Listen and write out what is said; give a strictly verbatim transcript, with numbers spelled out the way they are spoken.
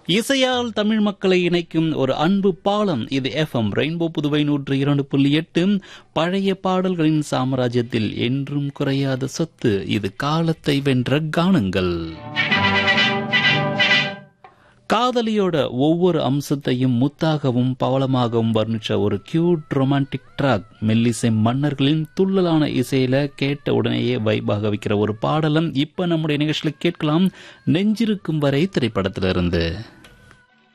இசையால் தமிழ் மக்களை இணைக்கும் ஒரு அன்பு பாலம். இது எஃப்எம் ரெயின்போ புதுவை நூற்று இரண்டு புள்ளி எட்டு. பழைய பாடல்களின் சாம்ராஜ்யத்தில் என்றும் குறையாத சொத்து. இது காலத்தை வென்ற கானங்கள். காதலியோட ஒவ்வொரு அம்சத்தையும் முத்தாகவும் பவளமாகவும் வர்ணிச்ச ஒரு கியூட் ரொமான்டிக் ட்ராக். மெல்லிசை மன்னர்களின் துள்ளலான இசையில கேட்ட உடனேயே வைபாக வைக்கிற ஒரு பாடலம் இப்ப நம்முடைய நிகழ்ச்சியில கேட்கலாம். நெஞ்சிருக்கும் வரை திரைப்படத்திலிருந்து